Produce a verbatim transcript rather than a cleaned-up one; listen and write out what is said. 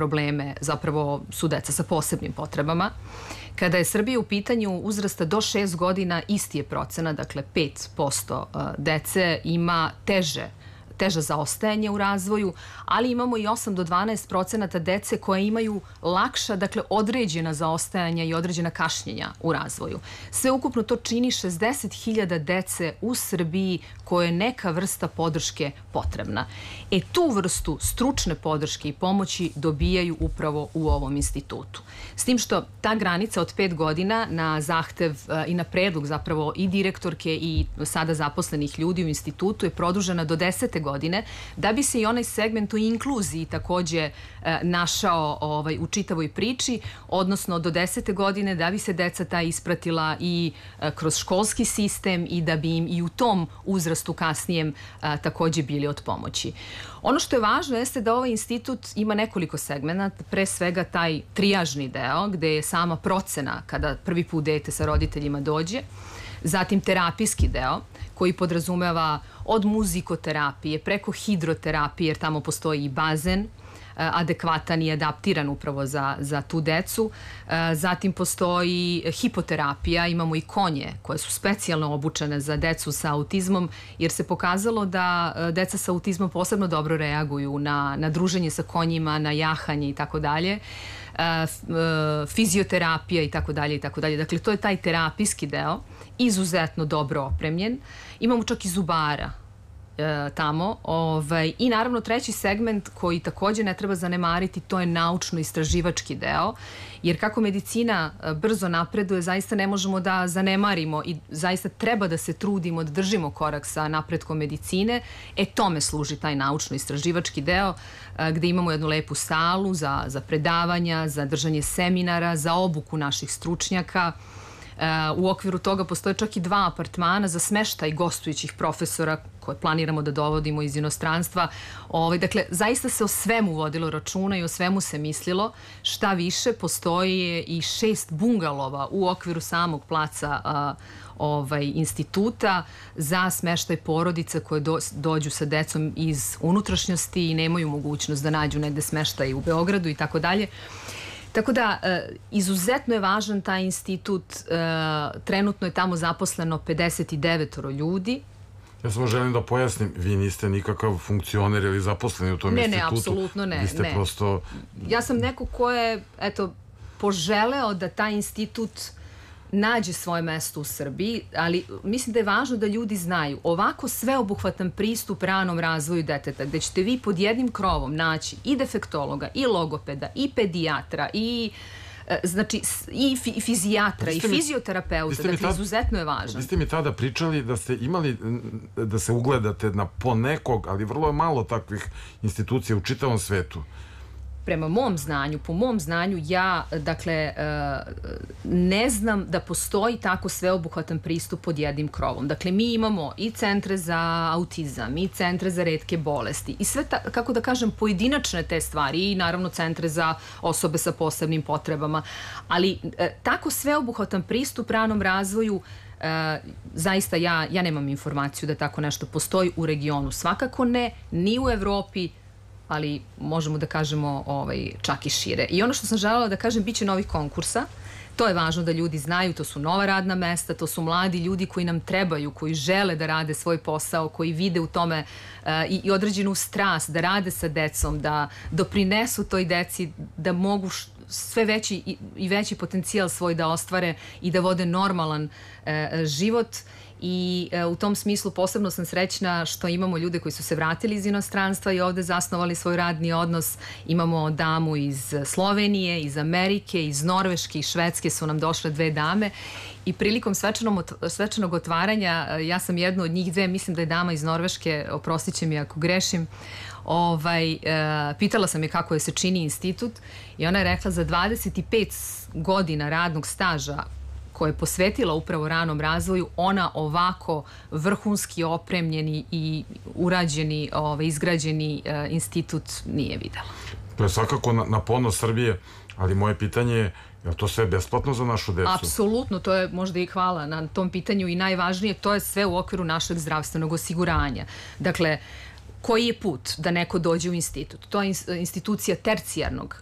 probleme zapravo su deca sa posebnim potrebama. Kada je Srbija u pitanju uzrasta do šest godina, isti je procena, dakle pet posto dece ima teže teža zaostajanje u razvoju, ali imamo i osam do dvanaest procenata dece koja imaju lakša, dakle određena zaostajanja i određena kašnjenja u razvoju. Sve ukupno to čini šezdeset hiljada dece u Srbiji koje je neka vrsta podrške potrebna. E tu vrstu stručne podrške i pomoći dobijaju upravo u ovom institutu. S tim što ta granica od pet godina na zahtev i na predlog zapravo i direktorke i sada zaposlenih ljudi u institutu je produžena do desete godine, da bi se i onaj segment u inkluziji takođe našao ovaj, u čitavoj priči, odnosno do desete godine da bi se deca ta ispratila i kroz školski sistem i da bi im i u tom uzrastu kasnijem takođe bili od pomoći. Ono što je važno jeste da ovaj institut ima nekoliko segmenata, pre svega taj trijažni deo gde je sama procena kada prvi put dete sa roditeljima dođe, zatim terapijski deo koji podrazumeva od muzikoterapije preko hidroterapije, jer tamo postoji i bazen adekvatan i adaptiran upravo za, za tu decu. Zatim postoji hipoterapija, imamo i konje koje su specijalno obučene za decu sa autizmom, jer se pokazalo da deca sa autizmom posebno dobro reaguju na, na druženje sa konjima, na jahanje i tako dalje. Fizioterapija i tako dalje i tako dalje. Dakle, to je taj terapijski deo, izuzetno dobro opremljen. Imamo čak i zubara tamo. Ovaj, I naravno treći segment koji takođe ne treba zanemariti, to je naučno-istraživački deo, jer kako medicina brzo napreduje, zaista ne možemo da zanemarimo i zaista treba da se trudimo da držimo korak sa napretkom medicine. E tome služi taj naučno-istraživački deo gde imamo jednu lepu salu za, za predavanja, za držanje seminara, za obuku naših stručnjaka. U okviru toga postoje čak i dva apartmana za smeštaj gostujućih profesora koje planiramo da dovodimo iz inostranstva. Ovaj, dakle, zaista se o svemu vodilo računa i o svemu se mislilo. Šta više, postoji i šest bungalova u okviru samog placa a, ovaj, instituta za smeštaj porodica koje do, dođu sa decom iz unutrašnjosti i nemaju mogućnost da nađu negde smeštaj u Beogradu i tako dalje. Tako da, izuzetno je važan taj institut, trenutno je tamo zaposleno pedeset devet ljudi. Ja samo želim da pojasnim, vi niste nikakav funkcioner ili zaposleni u tom institutu. Ne, ne, apsolutno ne. Vi ste prosto... Ja sam neko ko je, eto, poželeo da taj institut nađe svoje mesto u Srbiji, ali mislim da je važno da ljudi znaju ovako sveobuhvatan pristup ranom razvoju deteta, gde ćete vi pod jednim krovom naći i defektologa, i logopeda, i pedijatra, i znači i fizijatra, i fizioterapeuta, dakle izuzetno je važan. Vi ste mi tada pričali da ste imali da se ugledate na ponekog, ali vrlo je malo takvih institucija u čitavom svetu. Prema mom znanju, po mom znanju, ja, dakle, ne znam da postoji tako sveobuhvatan pristup pod jednim krovom. Dakle, mi imamo i centre za autizam, i centre za retke bolesti, i sve, kako da kažem, pojedinačne te stvari, i naravno centre za osobe sa posebnim potrebama. Ali tako sveobuhvatan pristup ranom razvoju, zaista ja, ja nemam informaciju da tako nešto postoji u regionu. Svakako ne, ni u Evropi, ali možemo da kažemo ovaj, čak i šire. I ono što sam želela da kažem, bit će novih konkursa. To je važno da ljudi znaju, to su nova radna mesta, to su mladi ljudi koji nam trebaju, koji žele da rade svoj posao, koji vide u tome uh, i, i određenu strast, da rade sa decom, da doprinesu toj deci, da mogu sve veći i, i veći potencijal svoj da ostvare i da vode normalan uh, život. I e, u tom smislu posebno sam srećna što imamo ljude koji su se vratili iz inostranstva i ovde zasnovali svoj radni odnos. Imamo damu iz Slovenije, iz Amerike, iz Norveške i Švedske su nam došle dve dame i prilikom svečanog, svečanog otvaranja, ja sam jedna od njih dve, mislim da je dama iz Norveške, oprostit će mi ako grešim, ovaj, e, pitala sam je kako je se čini institut i ona je rekla za dvadeset pet godina radnog staža koje je posvetila upravo ranom razvoju, ona ovako vrhunski opremljeni i urađeni, ovaj, izgrađeni uh, institut nije videla. To je svakako na, na ponos Srbije, ali moje pitanje je, je li to sve besplatno za našu decu? Apsolutno, to je možda i hvala na tom pitanju i najvažnije, to je sve u okviru našeg zdravstvenog osiguranja. Dakle, koji je put da neko dođe u institut? To je institucija tercijarnog